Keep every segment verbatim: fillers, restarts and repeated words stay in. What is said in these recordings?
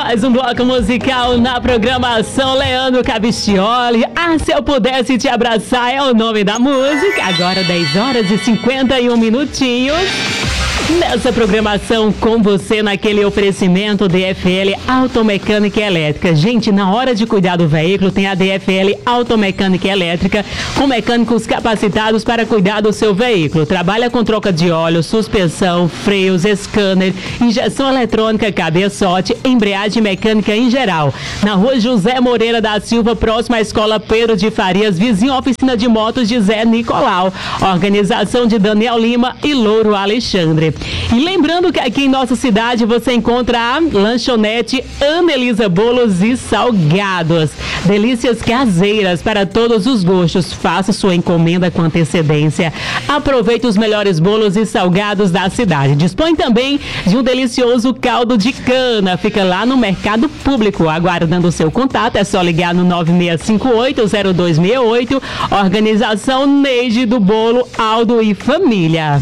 mais um bloco musical na programação Leandro Cavistioli. Ah, se eu pudesse te abraçar é o nome da música. Agora dez horas e cinquenta e um minutinhos. Nessa programação com você naquele oferecimento D F L Automecânica Elétrica. Gente, na hora de cuidar do veículo tem a D F L Automecânica Elétrica com mecânicos capacitados para cuidar do seu veículo. Trabalha com troca de óleo, suspensão, freios, scanner, injeção eletrônica, cabeçote, embreagem mecânica em geral. Na rua José Moreira da Silva, próxima à Escola Pedro de Farias, vizinho à oficina de motos de Zé Nicolau. Organização de Daniel Lima e Louro Alexandre. E lembrando que aqui em nossa cidade você encontra a lanchonete Anelisa Bolos e Salgados. Delícias caseiras para todos os gostos. Faça sua encomenda com antecedência. Aproveite os melhores bolos e salgados da cidade. Dispõe também de um delicioso caldo de cana. Fica lá no Mercado Público. Aguardando o seu contato, é só ligar no nove seis cinco oito, zero dois seis oito. Organização Neide do Bolo, Aldo e Família.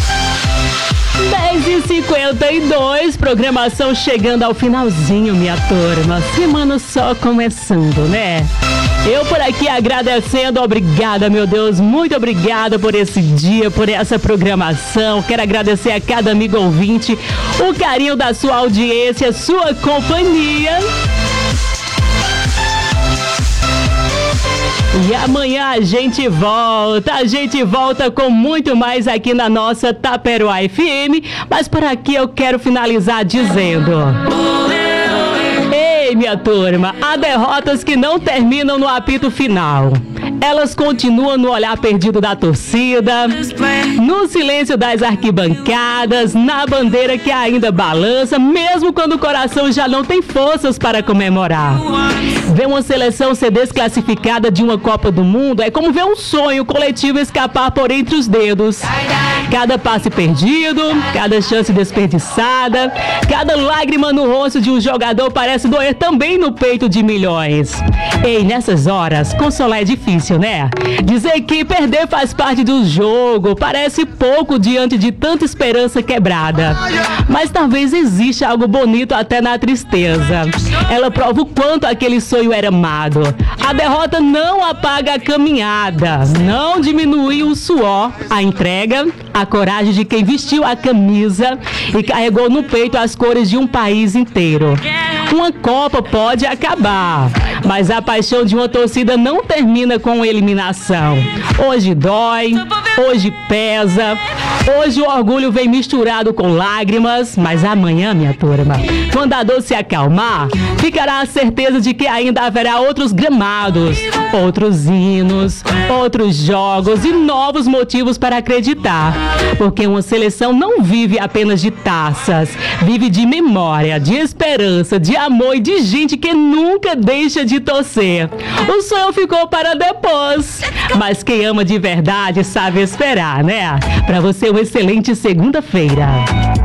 dez e cinquenta e dois, programação chegando ao finalzinho, minha turma. Semana só começando, né? Eu por aqui agradecendo, obrigada, meu Deus, muito obrigada por esse dia, por essa programação. Quero agradecer a cada amigo ouvinte o carinho da sua audiência, sua companhia. E amanhã a gente volta, a gente volta com muito mais aqui na nossa Taperoá F M, mas por aqui eu quero finalizar dizendo: ei, minha turma, há derrotas que não terminam no apito final. Elas continuam no olhar perdido da torcida, no silêncio das arquibancadas, na bandeira que ainda balança, mesmo quando o coração já não tem forças para comemorar. Ver uma seleção ser desclassificada de uma Copa do Mundo é como ver um sonho coletivo escapar por entre os dedos. Cada passe perdido, cada chance desperdiçada, cada lágrima no rosto de um jogador parece doer também no peito de milhões. Ei, nessas horas, consolar é difícil, né? Dizer que perder faz parte do jogo parece pouco diante de tanta esperança quebrada. Mas talvez exista algo bonito até na tristeza. Ela prova o quanto aquele sonho era amado. A derrota não apaga a caminhada, não diminui o suor, a entrega, a coragem de quem vestiu a camisa e carregou no peito as cores de um país inteiro. Uma Copa pode acabar, mas a paixão de uma torcida não termina com eliminação. Hoje dói, hoje pesa, hoje o orgulho vem misturado com lágrimas, mas amanhã, minha turma, quando a dor se acalmar, ficará a certeza de que ainda haverá outros gramados, outros hinos, outros jogos e novos motivos para acreditar. Porque uma seleção não vive apenas de taças, vive de memória, de esperança, de amor e de gente que nunca deixa de torcer. O sonho ficou para depois, mas quem ama de verdade sabe esperar, né? Para você, uma excelente segunda-feira.